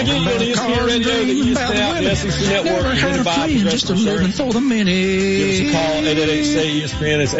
McGee on ESPN Radio, the ESPN app, the SEC Network, presented by Progressive Insurance. Give us a call, 888-SAY-ESPN. It's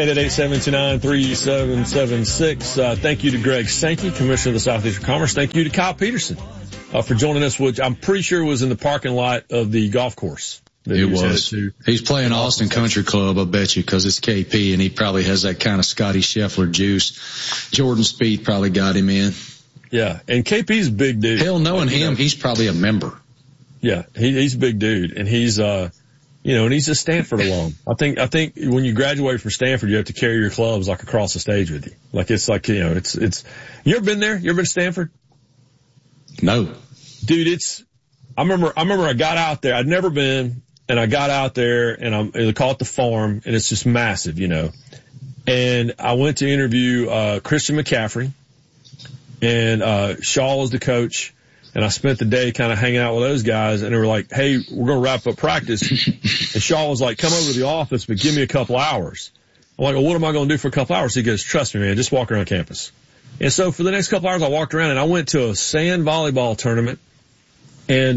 888-729-3776. Thank you to Greg Sankey, Commissioner of the Southeastern Commerce. Thank you to Kyle Peterson for joining us, which I'm pretty sure was in the parking lot of the golf course. It was. He's playing Austin Country Club, I bet you, because it's KP, and he probably has that kind of Scotty Scheffler juice. Jordan Spieth probably got him in. Yeah, and KP's a big dude. Hell, knowing him, he's probably a member. Yeah, he's a big dude, and he's and he's a Stanford alum. I think when you graduate from Stanford, you have to carry your clubs like across the stage with you. Like it's like, it's. You ever been there? You ever been to Stanford? No, dude. I remember I got out there. I'd never been. And I got out there and they call it the Farm, and it's just massive, And I went to interview, Christian McCaffrey, and, Shaw was the coach, and I spent the day kind of hanging out with those guys, and they were like, hey, we're going to wrap up practice. And Shaw was like, come over to the office, but give me a couple hours. I'm like, well, what am I going to do for a couple hours? He goes, trust me, man, just walk around campus. And so for the next couple hours, I walked around and I went to a sand volleyball tournament, and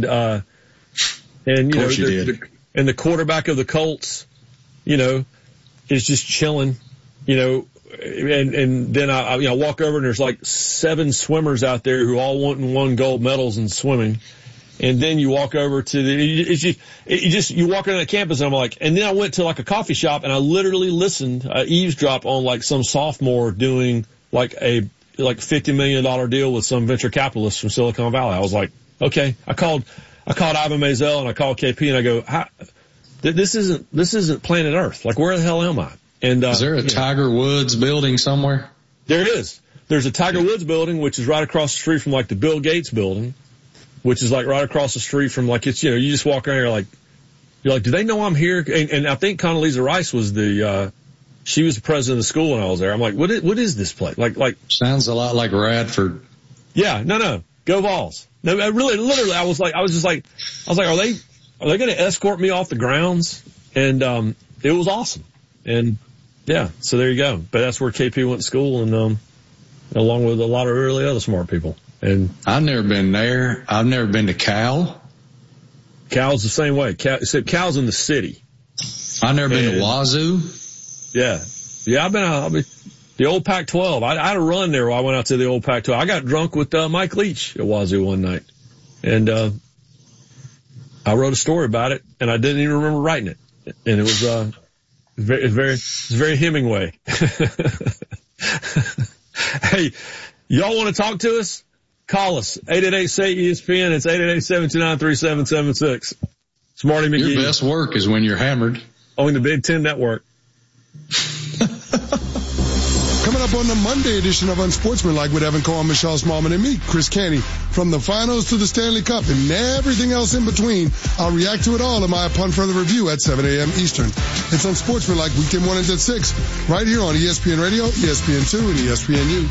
and the quarterback of the Colts, is just chilling, and then I walk over and there's like 7 swimmers out there who all won gold medals in swimming. And then you walk over to you walk around the campus and I'm like, and then I went to like a coffee shop and I literally listened, eavesdrop on like some sophomore doing like a $50 million deal with some venture capitalist from Silicon Valley. I was like, okay, I called Ivan Maisel and I called KP and I go, this isn't planet Earth. Like, where the hell am I? And, is there a Tiger Woods building somewhere? There it is. There's a Tiger Woods building, which is right across the street from like the Bill Gates building, which is like right across the street from like, it's, you just walk around, you're like, do they know I'm here? And I think Condoleezza Rice was she was the president of the school when I was there. I'm like, what is this place? Like, sounds a lot like Radford. Yeah, no. Go Vols. No, literally, I was like, are they going to escort me off the grounds? And, it was awesome. And yeah, so there you go. But that's where KP went to school and, along with a lot of really other smart people. And I've never been there. I've never been to Cal. Cal's the same way. Except Cal's in the city. I've never been to Wazoo. Yeah. I've been the old Pac-12. I had a run there while I went out to the old Pac-12. I got drunk with Mike Leach at Wazoo one night. And I wrote a story about it, and I didn't even remember writing it. And it was very Hemingway. Hey, y'all want to talk to us? Call us. 888-SAY-ESPN. It's 888-729-3776. It's Marty McGee. Your best work is when you're hammered. On the Big Ten Network. Coming up on the Monday edition of Unsportsmanlike with Evan Cohen, Michelle Smallman, and me, Chris Canty. From the finals to the Stanley Cup and everything else in between, I'll react to it all in my Upon Further Review at 7 a.m. Eastern. It's Unsportsmanlike, weekday mornings at 6, right here on ESPN Radio, ESPN2, and ESPNU.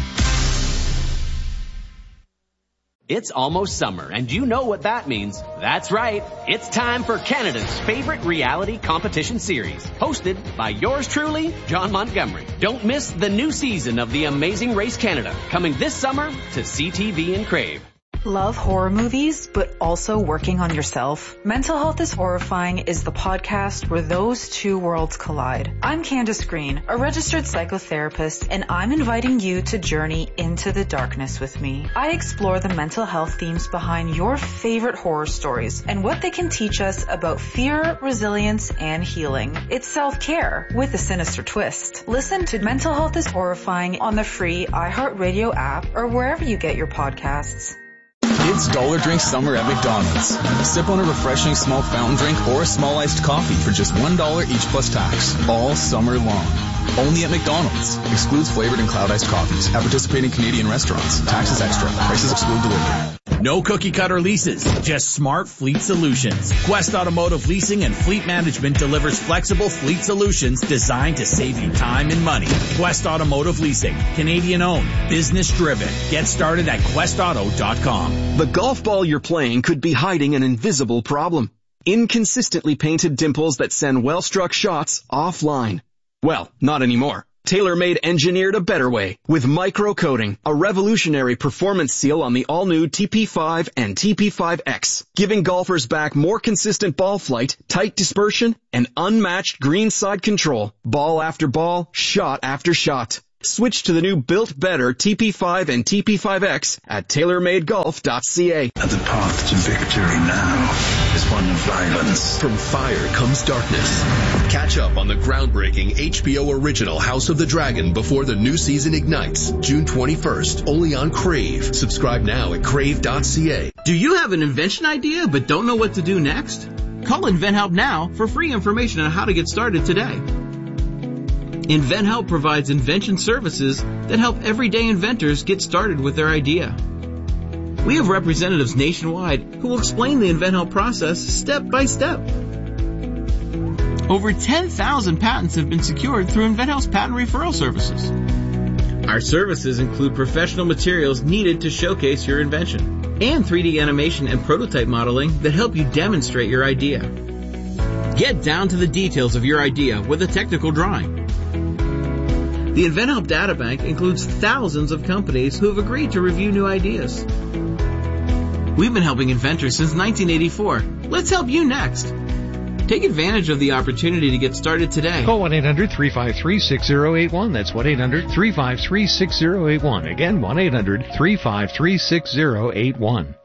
It's almost summer, and you know what that means. That's right. It's time for Canada's favorite reality competition series, hosted by yours truly, John Montgomery. Don't miss the new season of The Amazing Race Canada, coming this summer to CTV and Crave. Love horror movies, but also working on yourself? Mental Health is Horrifying is the podcast where those two worlds collide. I'm Candace Green, a registered psychotherapist, and I'm inviting you to journey into the darkness with me. I explore the mental health themes behind your favorite horror stories and what they can teach us about fear, resilience, and healing. It's self-care with a sinister twist. Listen to Mental Health is Horrifying on the free iHeartRadio app or wherever you get your podcasts. It's Dollar Drink Summer at McDonald's. Sip on a refreshing small fountain drink or a small iced coffee for just $1 each plus tax, all summer long. Only at McDonald's. Excludes flavored and cloud iced coffees at participating Canadian restaurants. Taxes extra. Prices exclude delivery. No cookie cutter leases, just smart fleet solutions. Quest Automotive Leasing and Fleet Management delivers flexible fleet solutions designed to save you time and money. Quest Automotive Leasing, Canadian owned, business driven. Get started at questauto.com. The golf ball you're playing could be hiding an invisible problem. Inconsistently painted dimples that send well-struck shots offline. Well, not anymore. TaylorMade engineered a better way with micro-coating, a revolutionary performance seal on the all-new TP5 and TP5X, giving golfers back more consistent ball flight, tight dispersion, and unmatched greenside control. Ball after ball, shot after shot. Switch to the new Built Better TP5 and TP5X at TaylorMadeGolf.ca. And the path to victory now is one of violence. From fire comes darkness. Catch up on the groundbreaking HBO original House of the Dragon before the new season ignites, June 21st, only on Crave. Subscribe now at Crave.ca. Do you have an invention idea but don't know what to do next? Call InventHelp now for free information on how to get started today. InventHelp provides invention services that help everyday inventors get started with their idea. We have representatives nationwide who will explain the InventHelp process step by step. Over 10,000 patents have been secured through InventHelp's patent referral services. Our services include professional materials needed to showcase your invention and 3D animation and prototype modeling that help you demonstrate your idea. Get down to the details of your idea with a technical drawing. The InventHelp Databank includes thousands of companies who have agreed to review new ideas. We've been helping inventors since 1984. Let's help you next. Take advantage of the opportunity to get started today. Call 1-800-353-6081. That's 1-800-353-6081. Again, 1-800-353-6081.